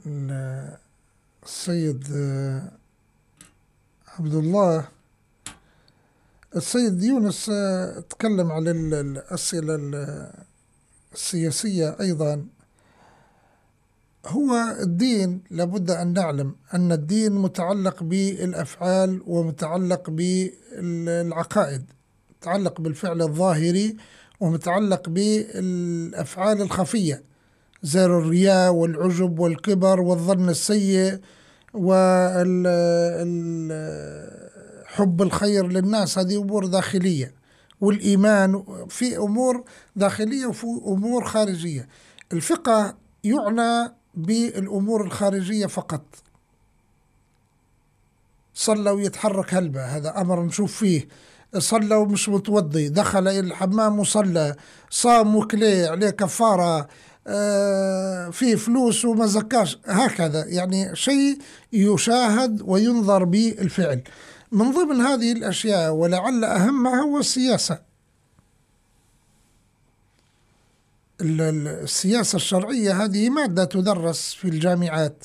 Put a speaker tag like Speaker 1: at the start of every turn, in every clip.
Speaker 1: السيد عبد الله، السيد يونس تكلم على الأسئلة السياسية أيضا. هو الدين لابد أن نعلم أن الدين متعلق بالأفعال ومتعلق بالعقائد، متعلق بالفعل الظاهري ومتعلق بالأفعال الخفية زي الرياء والعجب والكبر والظن السيء وحب الخير للناس. هذه أمور داخلية، والإيمان في أمور داخلية وفي أمور خارجية. الفقه يعنى بالأمور الخارجية فقط. صلى ويتحرك هلبة، هذا أمر نشوف فيه. صلى ومش متوضي، دخل إلى الحمام وصلى، صام وكلي عليه كفارة، فيه فلوس وما زكاش، هكذا يعني شيء يشاهد وينظر بالفعل. من ضمن هذه الأشياء ولعل أهمها هو السياسة. السياسة الشرعية هذه مادة تدرس في الجامعات.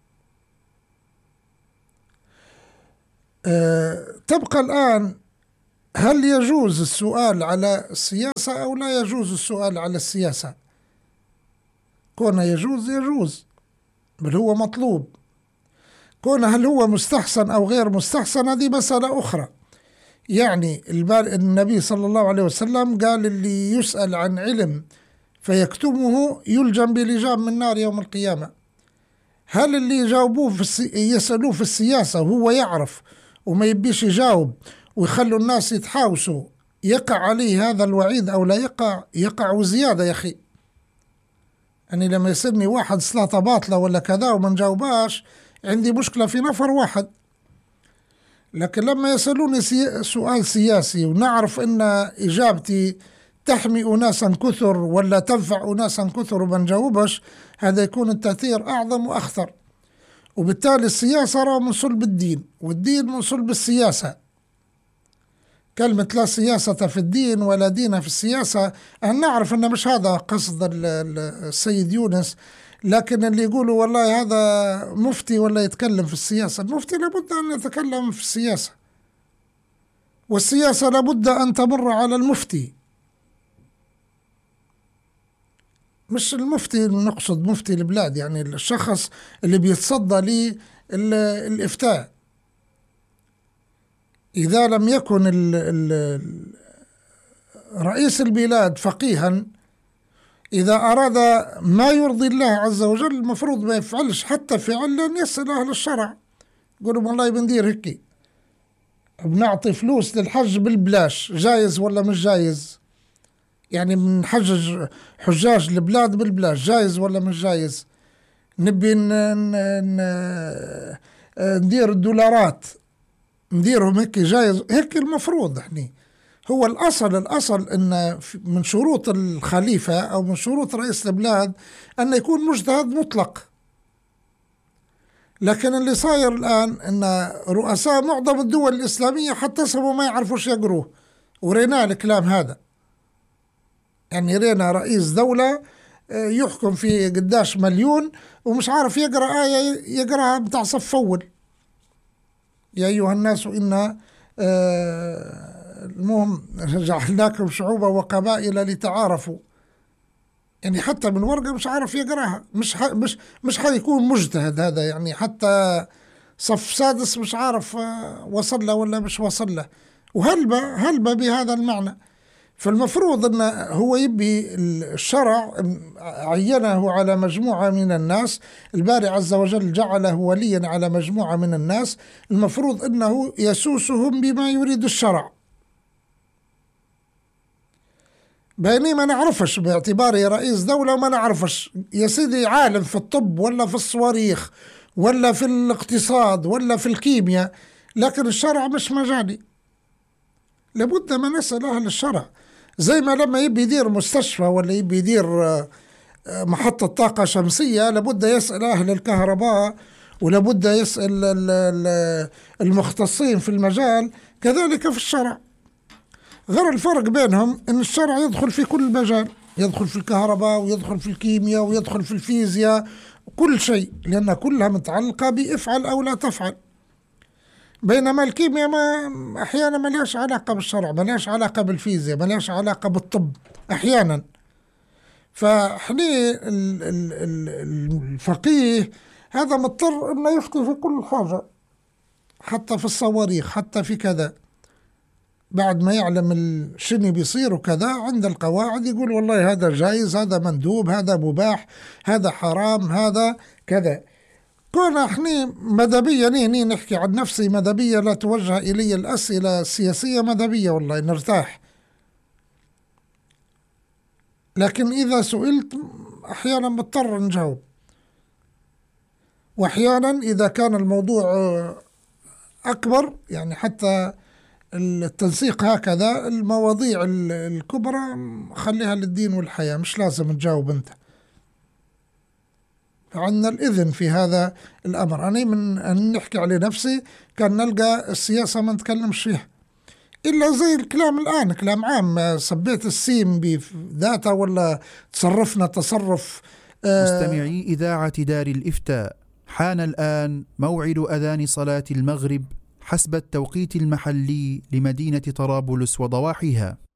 Speaker 1: تبقى الآن هل يجوز السؤال على السياسة أو لا يجوز السؤال على السياسة؟ كونه يجوز، بل هو مطلوب. كونه هل هو مستحسن أو غير مستحسن هذه مسألة أخرى. يعني النبي صلى الله عليه وسلم قال اللي يسأل عن علم فيكتمه يلجم بلجام من نار يوم القيامة. هل اللي يجاوبوه يسألوه في السياسة وهو يعرف وما يبيش يجاوب ويخلوا الناس يتحاوسوا يقع عليه هذا الوعيد أو لا يقع وزيادة؟ يا أخي يعني لما يسألني واحد صلاة باطلة ولا كذا وما نجاوباش عندي مشكلة في نفر واحد، لكن لما يسألوني سؤال سياسي ونعرف أن إجابتي تحمي أناسا كثر ولا تنفع أناسا كثر وما نجاوبش، هذا يكون التأثير أعظم وأخطر. وبالتالي السياسة راه من صلب الدين، والدين من صلب السياسة. كلمة لا سياسة في الدين ولا دين في السياسة، أن نعرف أن مش هذا قصد السيد يونس. لكن اللي يقولوا والله هذا مفتي ولا يتكلم في السياسة، المفتي لابد أن يتكلم في السياسة، والسياسة لابد أن تمر على المفتي. مش المفتي نقصد مفتي البلاد، يعني الشخص اللي بيتصدى للإفتاء. إذا لم يكن رئيس البلاد فقيها، إذا أراد ما يرضي الله عز وجل المفروض ما يفعلش حتى فعلا، يسأل أهل الشرع، يقولوا والله بندير هيك، بنعطي فلوس للحج بالبلاش، جايز ولا مش جايز؟ يعني بنحجج حجاج البلاد بالبلاش، جايز ولا مش جايز؟ نبي ندير الدولارات نديرهم هيك، جايز هيك المفروض. يعني هو الأصل أن من شروط الخليفة أو من شروط رئيس البلاد أن يكون مجتهد مطلق. لكن اللي صاير الآن أن رؤساء معظم الدول الإسلامية حتى سبوا ما يعرفوش يقروه، ورينا الكلام هذا. يعني رينا رئيس دولة يحكم في قداش مليون ومش عارف يقرأ آية يقرأها بتاع صف أول، يا أيها الناس إنا المهم جعلناكم شعوبا وقبائل لتعارفوا. يعني حتى من ورقة مش عارف يقراها، مش حيكون مجتهد هذا. يعني حتى صف سادس مش عارف وصل له ولا مش وصل له، وهلبة بهذا المعنى. فالمفروض أنه هو يبي الشرع عينه على مجموعة من الناس، الباري عز وجل جعله وليا على مجموعة من الناس، المفروض أنه يسوسهم بما يريد الشرع. بيني ما نعرفش باعتباري رئيس دولة وما نعرفش يا سيدي عالم في الطب ولا في الصواريخ ولا في الاقتصاد ولا في الكيمياء، لكن الشرع مش مجالي. لابد ما نسأل أهل الشرع. زي ما لما يبي يدير مستشفى ولا يبي يدير محطة طاقة شمسية لابد يسأل أهل الكهرباء ولابد يسأل المختصين في المجال، كذلك في الشرع. غير الفرق بينهم أن الشرع يدخل في كل مجال، يدخل في الكهرباء ويدخل في الكيمياء ويدخل في الفيزياء كل شيء، لأن كلها متعلقة بافعل أو لا تفعل. بينما الكيمياء ما أحيانا ما لهاش علاقة بالشرع، ما لهاش علاقة بالفيزياء، ما لهاش علاقة بالطب أحيانا. فحني الفقيه هذا مضطر انه يفتي في كل حاجة، حتى في الصواريخ، حتى في كذا. بعد ما يعلم شنو بيصير وكذا، عند القواعد يقول والله هذا جائز، هذا مندوب، هذا مباح، هذا حرام، هذا كذا. كنا احنا مذهبيا هني نحكي عن نفسي مذهبية، لا توجه إلي الأسئلة السياسية مذهبية والله نرتاح. لكن إذا سئلت أحيانا مضطر نجاوب، وأحيانا إذا كان الموضوع أكبر، يعني حتى التنسيق هكذا، المواضيع الكبرى خليها للدين والحياة، مش لازم تجاوب أنت. فعندنا الإذن في هذا الأمر. أنا من أن نحكي على نفسي كان نلقى السياسة ما نتكلمش فيها، إلا زي الكلام الآن كلام عام، صبيت السيم بذاتها ولا تصرفنا تصرف.
Speaker 2: مستمعي إذاعة دار الإفتاء، حان الآن موعد أذان صلاة المغرب حسب التوقيت المحلي لمدينة طرابلس وضواحيها.